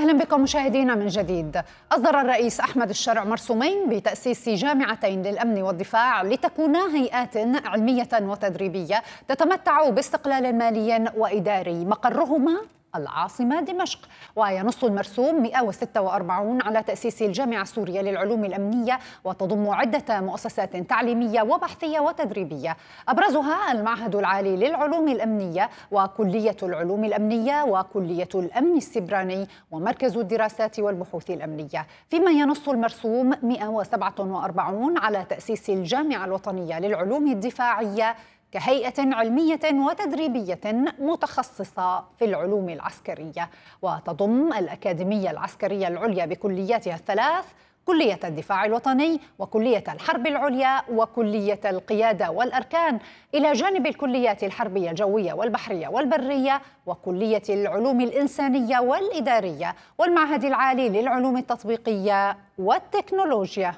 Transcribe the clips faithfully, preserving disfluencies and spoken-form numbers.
أهلا بكم مشاهدينا من جديد. أصدر الرئيس أحمد الشرع مرسومين بتأسيس جامعتين للأمن والدفاع لتكونا هيئات علمية وتدريبية تتمتع باستقلال مالي وإداري مقرهما العاصمة دمشق. وينص المرسوم مئة وستة وأربعين على تأسيس الجامعة السورية للعلوم الأمنية، وتضم عدة مؤسسات تعليمية وبحثية وتدريبية، أبرزها المعهد العالي للعلوم الأمنية وكلية العلوم الأمنية وكلية الأمن السيبراني ومركز الدراسات والبحوث الأمنية. فيما ينص المرسوم مئة وسبعة وأربعين على تأسيس الجامعة الوطنية للعلوم الدفاعية كهيئة علمية وتدريبية متخصصة في العلوم العسكرية، وتضم الأكاديمية العسكرية العليا بكلياتها الثلاث، كلية الدفاع الوطني وكلية الحرب العليا وكلية القيادة والأركان، إلى جانب الكليات الحربية الجوية والبحرية والبرية وكلية العلوم الإنسانية والإدارية والمعهد العالي للعلوم التطبيقية والتكنولوجيا.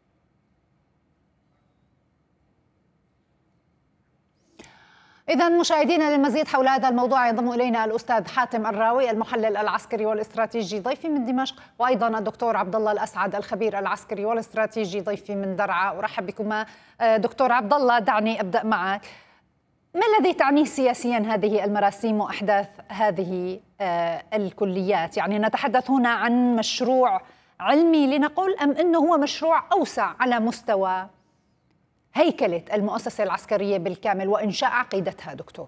إذا مشاهدينا، للمزيد حول هذا الموضوع ينضم إلينا الأستاذ حاتم الراوي المحلل العسكري والاستراتيجي ضيفي من دمشق، وأيضا الدكتور عبد الله الأسعد الخبير العسكري والاستراتيجي ضيفي من درعا. أرحب بكما دكتور عبد الله. دعني أبدأ معك. ما الذي تعنيه سياسيا هذه المراسيم وأحداث هذه الكليات؟ يعني نتحدث هنا عن مشروع علمي لنقول، أم أنه هو مشروع أوسع على مستوى هيكلة المؤسسة العسكرية بالكامل وإنشاء عقيدتها؟ دكتور.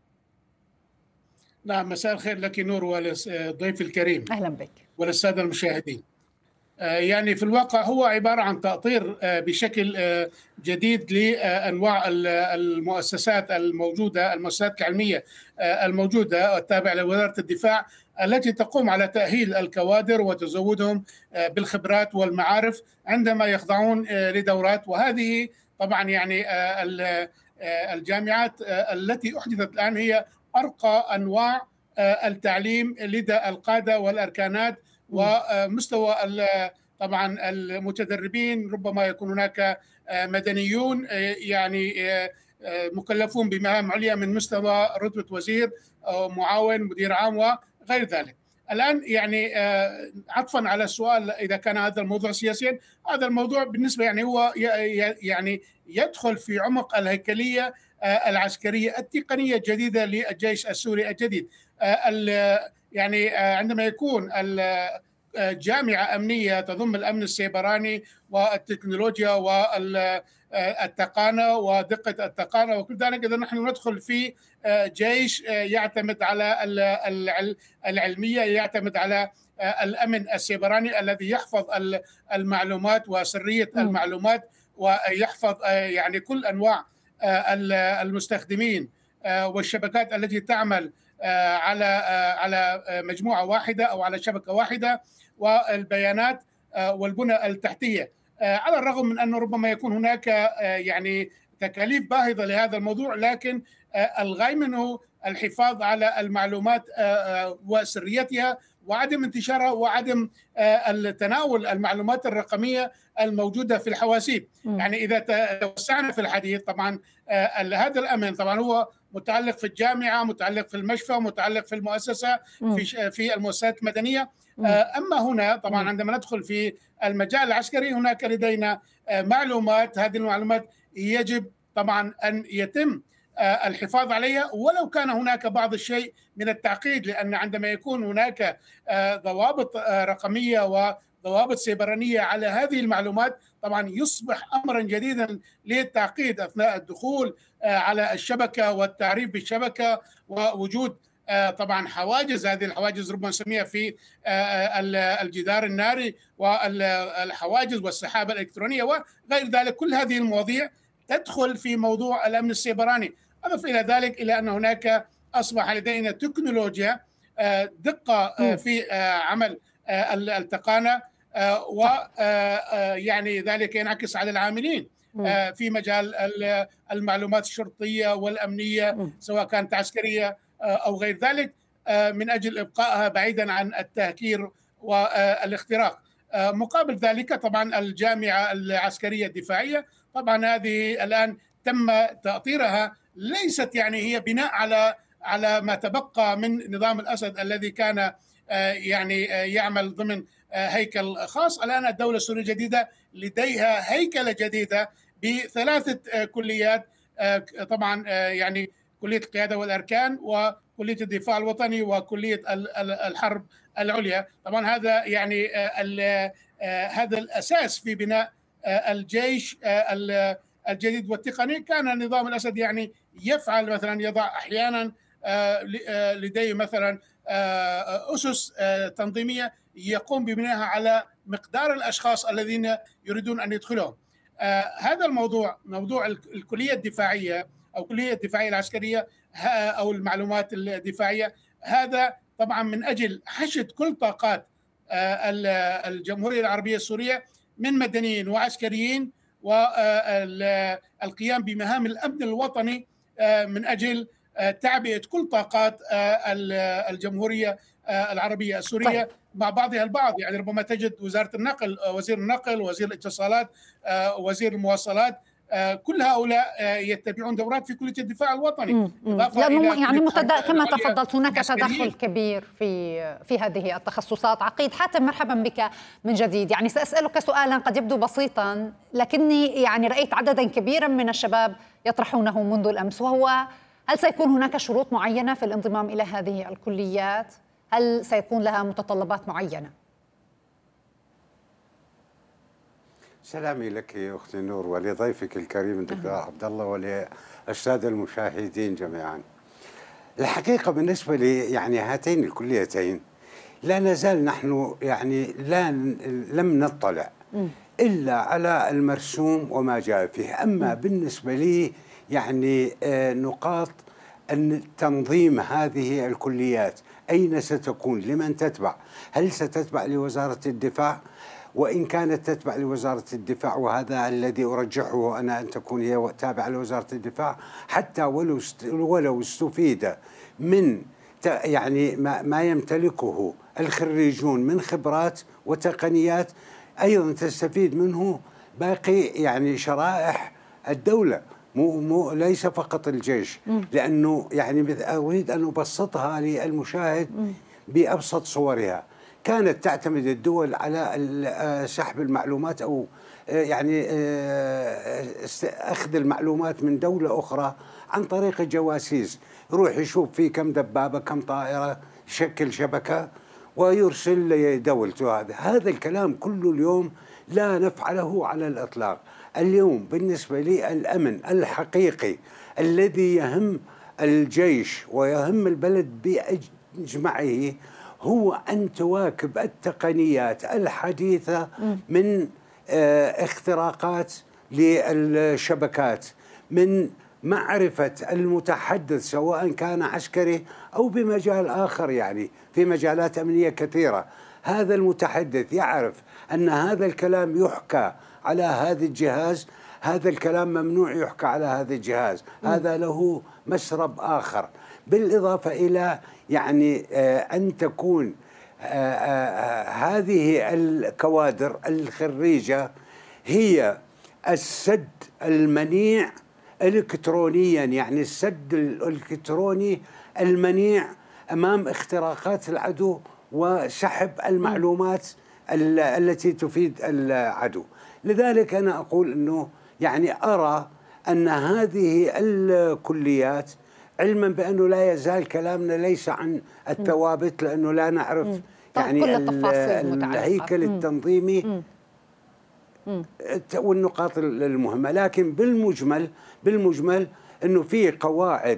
نعم، مساء الخير لك نور وللضيف الكريم. أهلا بك. وللسادة المشاهدين. يعني في الواقع هو عبارة عن تأطير بشكل جديد لأنواع المؤسسات الموجودة، المؤسسات العلمية الموجودة التابعة لوزارة الدفاع، التي تقوم على تأهيل الكوادر وتزودهم بالخبرات والمعارف عندما يخضعون لدورات. وهذه طبعا يعني الجامعات التي أحدثت الآن هي أرقى أنواع التعليم لدى القادة والأركانات ومستوى طبعا المتدربين. ربما يكون هناك مدنيون يعني مكلفون بمهام عليا من مستوى رتبة وزير أو معاون مدير عام وغير ذلك. الآن يعني عطفا على السؤال إذا كان هذا الموضوع سياسيا، هذا الموضوع بالنسبة يعني هو يعني يدخل في عمق الهيكلية العسكرية التقنية الجديدة للجيش السوري الجديد. يعني عندما يكون جامعة أمنية تضم الأمن السيبراني والتكنولوجيا والتقانة ودقة التقانة وكل ذلك، إذا نحن ندخل في جيش يعتمد على العلمية، يعتمد على الأمن السيبراني الذي يحفظ المعلومات وسرية المعلومات، ويحفظ يعني كل أنواع المستخدمين والشبكات التي تعمل على على مجموعة واحدة أو على شبكة واحدة، والبيانات والبنى التحتية. على الرغم من أنه ربما يكون هناك يعني تكاليف باهظة لهذا الموضوع، لكن الغاية منه الحفاظ على المعلومات وسريتها وعدم انتشارها وعدم التناول المعلومات الرقمية الموجودة في الحواسيب. م. يعني إذا توسعنا في الحديث، طبعا هذا الأمن طبعا هو متعلق في الجامعة، متعلق في المشفى، متعلق في المؤسسة، م. في في المؤسسات المدنية. م. أما هنا طبعا عندما ندخل في المجال العسكري، هناك لدينا معلومات، هذه المعلومات يجب طبعا أن يتم الحفاظ عليها ولو كان هناك بعض الشيء من التعقيد، لأن عندما يكون هناك ضوابط رقمية وضوابط سيبرانية على هذه المعلومات، طبعا يصبح أمرا جديدا للتعقيد أثناء الدخول على الشبكة والتعريف بالشبكة، ووجود طبعا حواجز. هذه الحواجز ربما نسميها في الجدار الناري والحواجز والسحابة الإلكترونية وغير ذلك. كل هذه المواضيع تدخل في موضوع الأمن السيبراني. أضف إلى ذلك إلى أن هناك أصبح لدينا تكنولوجيا دقة في عمل التقانة، ويعني ذلك ينعكس على العاملين في مجال المعلومات الشرطية والأمنية، سواء كانت عسكرية أو غير ذلك، من أجل إبقائها بعيدا عن التهكير والاختراق. مقابل ذلك طبعا الجامعة العسكرية الدفاعية، طبعا هذه الآن تم تأطيرها، ليست يعني هي بناء على على ما تبقى من نظام الأسد الذي كان يعني يعمل ضمن هيكل خاص. الآن الدولة السورية الجديدة لديها هيكلة جديدة بثلاثة كليات، طبعا يعني كلية القيادة والأركان وكلية الدفاع الوطني وكلية الحرب العليا. طبعا هذا يعني هذا الأساس في بناء الجيش الجديد والتقني. كان نظام الأسد يعني يفعل مثلا يضع أحيانا لديه مثلا أسس تنظيمية يقوم ببنائها على مقدار الأشخاص الذين يريدون أن يدخلون. هذا الموضوع، موضوع الكلية الدفاعية أو كلية الدفاعية العسكرية أو المعلومات الدفاعية، هذا طبعا من أجل حشد كل طاقات الجمهورية العربية السورية من مدنيين وعسكريين، والقيام بمهام الأمن الوطني من أجل تعبئة كل طاقات الجمهورية العربية السورية مع بعضها البعض. يعني ربما تجد وزارة النقل، وزير النقل، وزير الاتصالات، وزير المواصلات، كل هؤلاء يتبعون دورات في كلية الدفاع الوطني. إضافة إلى يعني متد... كما تفضلت هناك تدخل كبير في في هذه التخصصات. عقيد حاتم، مرحبا بك من جديد. يعني سأسألك سؤالا قد يبدو بسيطا، لكني يعني رأيت عددا كبيرا من الشباب يطرحونه منذ الأمس، وهو هل سيكون هناك شروط معينة في الانضمام إلى هذه الكليات؟ هل سيكون لها متطلبات معينة؟ سلامي لك يا أختي نور ولضيفك الكريم الدكتور عبد الله وللسادة المشاهدين جميعا. الحقيقة بالنسبة لي يعني هاتين الكليتين لا نزال نحن يعني لا لم نطلع إلا على المرسوم وما جاء فيه. أما بالنسبة لي يعني نقاط أن تنظيم هذه الكليات أين ستكون، لمن تتبع، هل ستتبع لوزارة الدفاع؟ وإن كانت تتبع لوزارة الدفاع، وهذا الذي أرجحه أنا أن تكون هي تابعة لوزارة الدفاع، حتى ولو ولو استفيد من يعني ما يمتلكه الخريجون من خبرات وتقنيات، أيضا تستفيد منه باقي يعني شرائح الدولة، مو مو ليس فقط الجيش. لأنه يعني أريد أن أبسطها للمشاهد بأبسط صورها. كانت تعتمد الدول على سحب المعلومات أو يعني أخذ المعلومات من دولة أخرى عن طريق الجواسيس، يروح يشوف فيه كم دبابة كم طائرة، يشكل شبكة ويرسل لدولته. هذا هذا الكلام كله اليوم لا نفعله على الإطلاق. اليوم بالنسبة لي الأمن الحقيقي الذي يهم الجيش ويهم البلد بأجمعه هو أن تواكب التقنيات الحديثة من اختراقات للشبكات، من معرفة المتحدث سواء كان عسكري أو بمجال آخر، يعني في مجالات أمنية كثيرة. هذا المتحدث يعرف أن هذا الكلام يحكى على هذا الجهاز، هذا الكلام ممنوع يحكى على هذا الجهاز، هذا له مسرب آخر. بالإضافة إلى يعني أن تكون هذه الكوادر الخريجة هي السد المنيع إلكترونيا، يعني السد الإلكتروني المنيع أمام اختراقات العدو وسحب المعلومات التي تفيد العدو. لذلك أنا أقول أنه يعني أرى أن هذه الكليات، علما بأنه لا يزال كلامنا ليس عن الثوابت لأنه لا نعرف يعني الهيكل التنظيمي والنقاط المهمة، لكن بالمجمل بالمجمل أنه في قواعد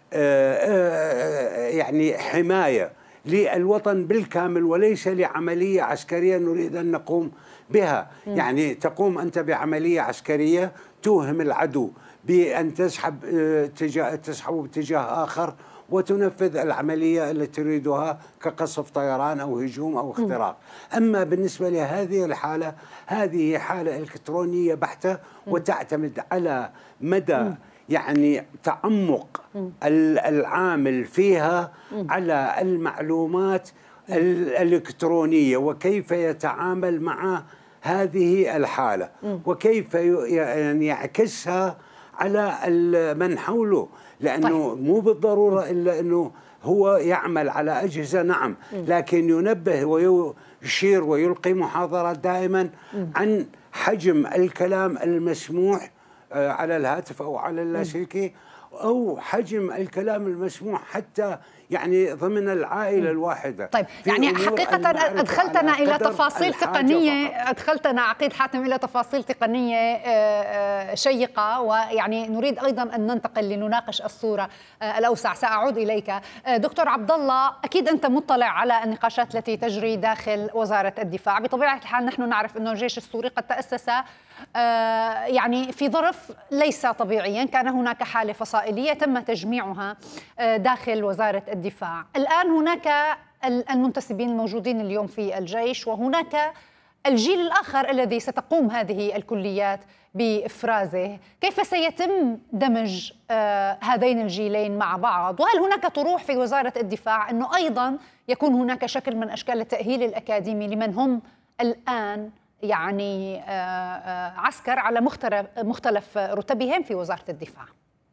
يعني حماية للوطن بالكامل وليس لعملية عسكرية نريد أن نقوم بها. يعني تقوم أنت بعملية عسكرية توهم العدو بأن تسحب تجاه تسحبه باتجاه آخر وتنفذ العملية التي تريدها كقصف طيران أو هجوم أو اختراق. أما بالنسبة لهذه الحالة، هذه حالة إلكترونية بحتة وتعتمد على مدى يعني تعمق العامل فيها على المعلومات الإلكترونية وكيف يتعامل مع هذه الحالة وكيف يعني يعكسها على من حوله، لأنه طيب. مو بالضرورة إلا أنه هو يعمل على أجهزة، نعم، لكن ينبه ويشير ويلقي محاضرات دائما عن حجم الكلام المسموح على الهاتف أو على اللاسلكي، أو حجم الكلام المسموح حتى يعني ضمن العائلة الواحدة. طيب يعني حقيقة أدخلتنا إلى تفاصيل تقنية، أدخلتنا عقيد حاتم إلى تفاصيل تقنية شيقة، ويعني نريد أيضا أن ننتقل لنناقش الصورة الأوسع. سأعود إليك دكتور عبد الله. أكيد أنت مطلع على النقاشات التي تجري داخل وزارة الدفاع. بطبيعة الحال نحن نعرف أن الجيش السوري قد تأسس يعني في ظرف ليس طبيعيا، كان هناك حالة فصائلية تم تجميعها داخل وزارة الدفاع. الآن هناك المنتسبين الموجودين اليوم في الجيش، وهناك الجيل الآخر الذي ستقوم هذه الكليات بإفرازه. كيف سيتم دمج هذين الجيلين مع بعض؟ وهل هناك طروح في وزارة الدفاع أنه أيضا يكون هناك شكل من أشكال التأهيل الأكاديمي لمن هم الآن يعني عسكر على مختلف رتبهم في وزارة الدفاع؟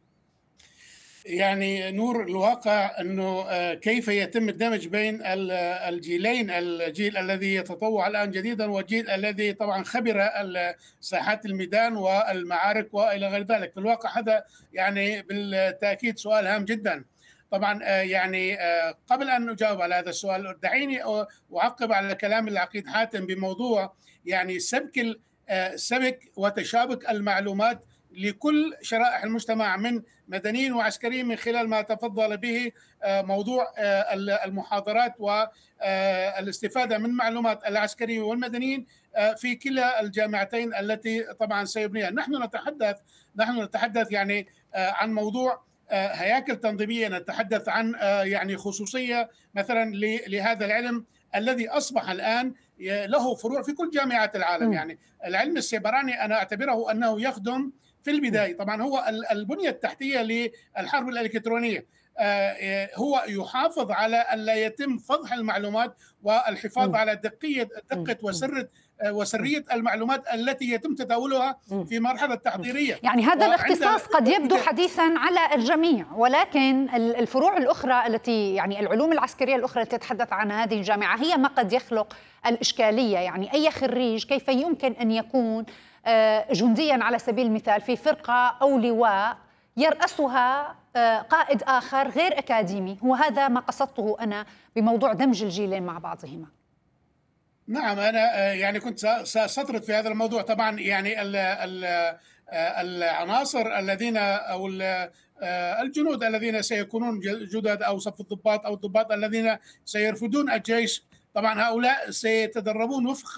يعني نور، الواقع أنه كيف يتم الدمج بين الجيلين، الجيل الذي يتطوع الآن جديدا والجيل الذي طبعا خبر ساحات الميدان والمعارك وإلى غير ذلك. في الواقع هذا يعني بالتأكيد سؤال هام جدا. طبعا يعني قبل أن نجاوب على هذا السؤال دعيني أعقب على كلام العقيد حاتم بموضوع يعني سبك سبك وتشابك المعلومات لكل شرائح المجتمع من مدنيين وعسكريين، من خلال ما تفضل به موضوع المحاضرات والاستفادة من معلومات العسكريين والمدنيين في كلا الجامعتين التي طبعا سيبنيها. نحن نتحدث نحن نتحدث يعني عن موضوع هياكل تنظيمية، نتحدث عن يعني خصوصية مثلا لهذا العلم الذي أصبح الآن له فروع في كل جامعات العالم. يعني العلم السيبراني أنا أعتبره أنه يخدم في البداية طبعا هو البنية التحتية للحرب الإلكترونية، هو يحافظ على ألا يتم فضح المعلومات والحفاظ على دقية دقة وسرة وسرية المعلومات التي يتم تداولها في مرحلة تحضيرية. يعني هذا الاختصاص قد يبدو حديثا على الجميع، ولكن الفروع الأخرى التي يعني العلوم العسكرية الأخرى التي تتحدث عنها هذه الجامعة هي ما قد يخلق الإشكالية. يعني أي خريج كيف يمكن أن يكون جنديا على سبيل المثال في فرقة أو لواء يرأسها قائد آخر غير أكاديمي؟ هو هذا ما قصدته أنا بموضوع دمج الجيلين مع بعضهما. نعم، أنا يعني كنت سأستطرد في هذا الموضوع. طبعا يعني ال ال العناصر الذين أو الجنود الذين سيكونون جدد أو صف الضباط أو الضباط الذين سيرفدون الجيش، طبعا هؤلاء سيتدربون وفق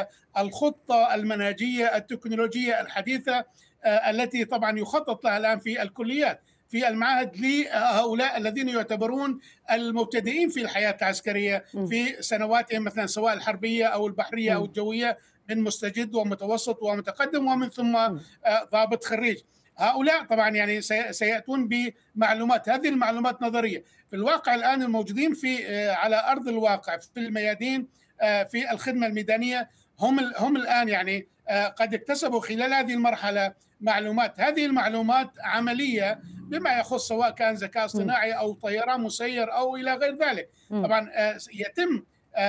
الخطة المنهجية التكنولوجية الحديثة التي طبعا يخطط لها الآن في الكليات في المعاهد لهؤلاء الذين يعتبرون المبتدئين في الحياة العسكرية في سنواتهم، مثلا سواء الحربية أو البحرية أو الجوية، من مستجد ومتوسط ومتقدم ومن ثم ضابط خريج. هؤلاء طبعا يعني سيأتون بمعلومات، هذه المعلومات نظرية. في الواقع الآن الموجودين في على أرض الواقع في الميادين في الخدمة الميدانية هم هم الآن يعني قد اكتسبوا خلال هذه المرحلة معلومات. هذه المعلومات عملية بما يخص سواء كان ذكاء اصطناعي أو طيران مسير أو إلى غير ذلك. طبعا يتم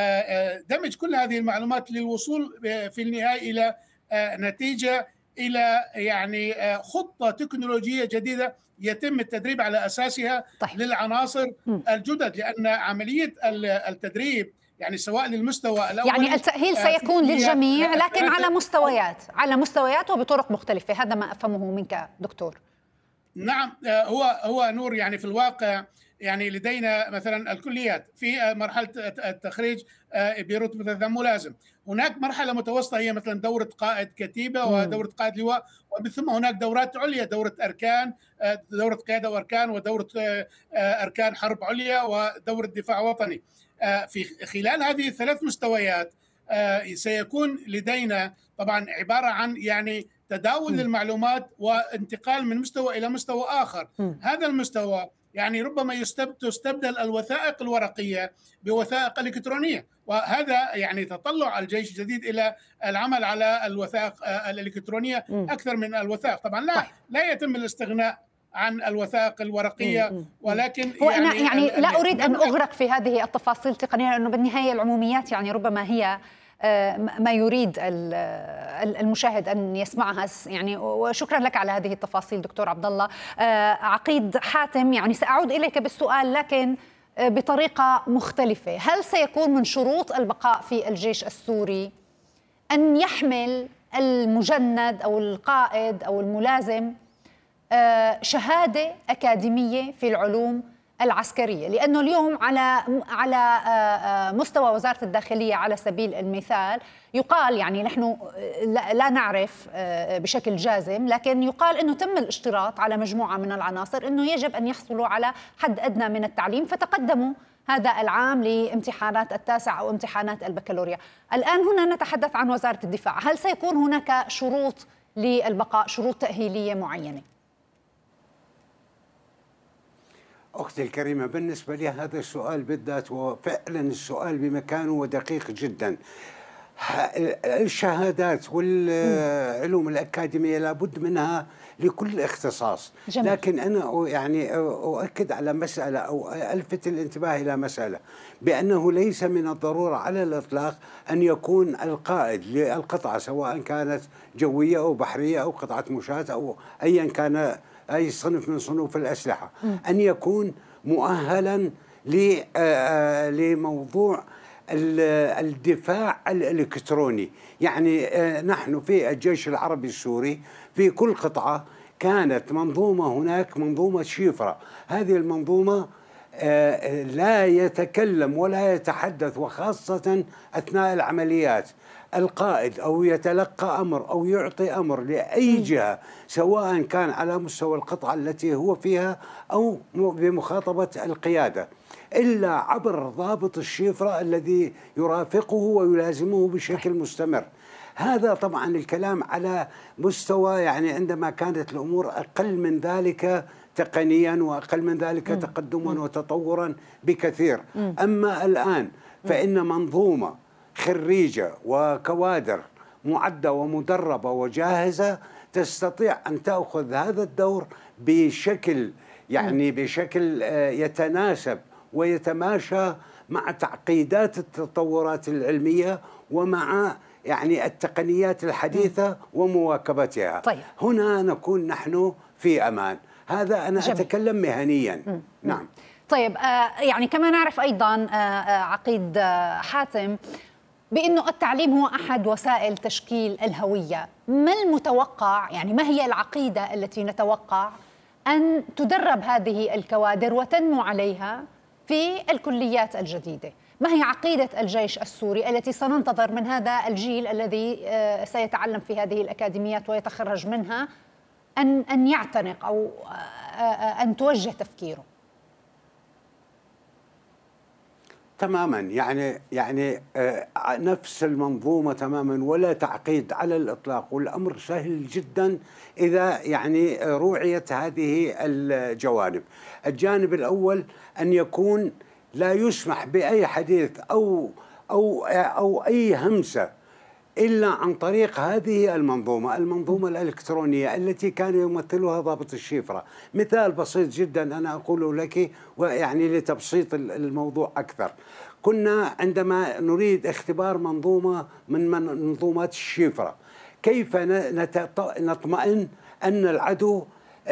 دمج كل هذه المعلومات للوصول في النهاية إلى نتيجة، إلى يعني خطة تكنولوجية جديدة يتم التدريب على أساسها طيب. للعناصر الجدد، لأن عملية التدريب يعني سواء للمستوى الأول يعني التأهيل سيكون للجميع لكن على مستويات على مستويات وبطرق مختلفة. هذا ما أفهمه منك دكتور. نعم، هو هو نور. يعني في الواقع يعني لدينا مثلا الكليات في مرحلة التخريج برتبة ذا ملازم، هناك مرحلة متوسطة هي مثلا دورة قائد كتيبة ودورة قائد لواء، ومن ثم هناك دورات عليا، دورة أركان، دورة قيادة وأركان، ودورة أركان حرب عليا، ودورة دفاع وطني. في خلال هذه الثلاث مستويات سيكون لدينا طبعا عبارة عن يعني تداول للمعلومات وانتقال من مستوى إلى مستوى آخر. م. هذا المستوى يعني ربما تستبدل الوثائق الورقية بوثائق إلكترونية، وهذا يعني تطلع الجيش الجديد إلى العمل على الوثائق الإلكترونية أكثر من الوثائق. طبعا لا لا يتم الاستغناء عن الوثائق الورقية، ولكن هو يعني أنا يعني لا أريد أن أغرق في هذه التفاصيل التقنية، لأنه بالنهاية العموميات يعني ربما هي ما يريد المشاهد أن يسمعها يعني. وشكرا لك على هذه التفاصيل دكتور عبد الله. عقيد حاتم، يعني سأعود إليك بالسؤال لكن بطريقة مختلفة. هل سيكون من شروط البقاء في الجيش السوري أن يحمل المجند أو القائد أو الملازم شهادة أكاديمية في العلوم العسكرية؟ لأنه اليوم على على مستوى وزارة الداخلية على سبيل المثال يقال، يعني نحن لا نعرف بشكل جازم، لكن يقال أنه تم الاشتراط على مجموعة من العناصر أنه يجب أن يحصلوا على حد أدنى من التعليم، فتقدموا هذا العام لامتحانات التاسع أو امتحانات البكالوريا. الآن هنا نتحدث عن وزارة الدفاع، هل سيكون هناك شروط للبقاء، شروط تأهيلية معينة؟ أختي الكريمة، بالنسبة لي هذا السؤال بالذات وفعلا السؤال بمكانه ودقيق جدا. الشهادات والعلوم الأكاديمية لابد منها لكل اختصاص. جميل. لكن أنا يعني أؤكد على مسألة أو ألفت الانتباه إلى مسألة، بأنه ليس من الضرورة على الإطلاق أن يكون القائد للقطعة سواء كانت جوية أو بحرية أو قطعة مشاة أو أيا كان أي صنف من صنوف الأسلحة م. أن يكون مؤهلا لموضوع الدفاع الإلكتروني. يعني نحن في الجيش العربي السوري في كل قطعة كانت منظومة، هناك منظومة شفرة. هذه المنظومة لا يتكلم ولا يتحدث، وخاصة أثناء العمليات القائد أو يتلقى أمر أو يعطي أمر لأي جهة سواء كان على مستوى القطعة التي هو فيها أو بمخاطبة القيادة إلا عبر ضابط الشفرة الذي يرافقه ويلازمه بشكل مستمر. هذا طبعا الكلام على مستوى يعني عندما كانت الأمور أقل من ذلك تقنيا وأقل من ذلك تقدما وتطورا بكثير. أما الآن فإن منظومة خريجة وكوادر معدة ومدربة وجاهزة تستطيع أن تأخذ هذا الدور بشكل يعني بشكل يتناسب ويتماشى مع تعقيدات التطورات العلمية ومع يعني التقنيات الحديثة ومواكبتها. طيب. هنا نكون نحن في أمان. هذا أنا جميل. أتكلم مهنيا. م. نعم. طيب آه يعني كما نعرف أيضا آه عقيد آه حاتم بأنه التعليم هو أحد وسائل تشكيل الهوية. ما المتوقع، يعني ما هي العقيدة التي نتوقع أن تدرب هذه الكوادر وتنمو عليها في الكليات الجديدة؟ ما هي عقيدة الجيش السوري التي سننتظر من هذا الجيل الذي سيتعلم في هذه الأكاديميات ويتخرج منها أن أن يعتنق أو أن توجه تفكيره؟ تماما، يعني يعني نفس المنظومة تماما ولا تعقيد على الإطلاق، والأمر سهل جدا إذا يعني روعيت هذه الجوانب. الجانب الأول أن يكون لا يسمح بأي حديث أو أو أو أي همسة إلا عن طريق هذه المنظومة، المنظومة الإلكترونية التي كان يمثلها ضابط الشفرة. مثال بسيط جدا أنا أقوله لك ويعني لتبسيط الموضوع أكثر. كنا عندما نريد اختبار منظومة من منظومات الشفرة، كيف نطمئن أن العدو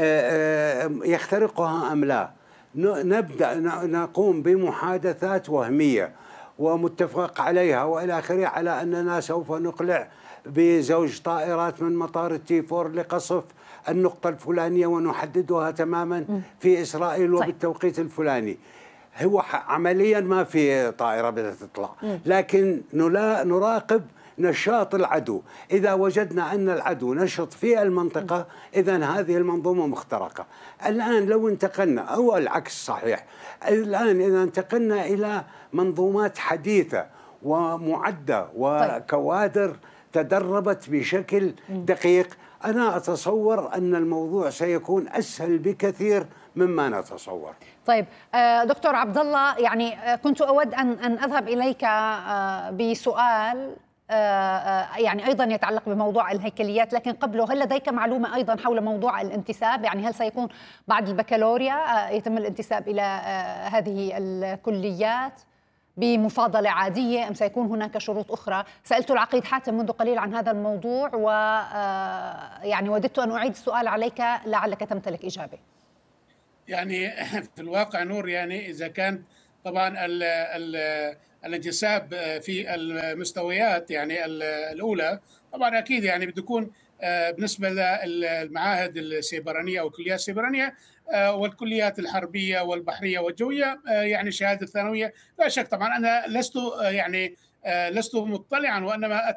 يخترقها أم لا؟ نبدأ نقوم بمحادثات وهمية ومتفق عليها وإلى آخره على أننا سوف نقلع بزوج طائرات من مطار التي فور لقصف النقطة الفلانية ونحددها تماما في إسرائيل وبالتوقيت الفلاني. هو عمليا ما في طائرة بدها تطلع، لكن نراقب نشاط العدو. إذا وجدنا أن العدو نشط في المنطقة إذن هذه المنظومة مخترقة. الآن لو انتقلنا أو العكس صحيح، الآن إذا انتقلنا إلى منظومات حديثة ومعدة وكوادر تدربت بشكل دقيق أنا أتصور أن الموضوع سيكون أسهل بكثير مما نتصور. طيب دكتور عبد الله، يعني كنت أود أن أن أذهب إليك بسؤال يعني أيضا يتعلق بموضوع الهيكليات، لكن قبله هل لديك معلومة أيضا حول موضوع الانتساب؟ يعني هل سيكون بعد البكالوريا يتم الانتساب إلى هذه الكليات بمفاضلة عادية أم سيكون هناك شروط أخرى؟ سألت العقيد حاتم منذ قليل عن هذا الموضوع، و يعني وددت أن أعيد السؤال عليك لعلك تمتلك إجابة. يعني في الواقع نور، يعني إذا كان طبعا ال ال الانتساب في المستويات يعني الأولى طبعا أكيد يعني بده يكون بالنسبة للمعاهد السيبرانية أو الكليات السيبرانية والكليات الحربية والبحرية والجوية يعني شهادة ثانوية. لا شك طبعا أنا لست يعني لست مطلعا، وإنما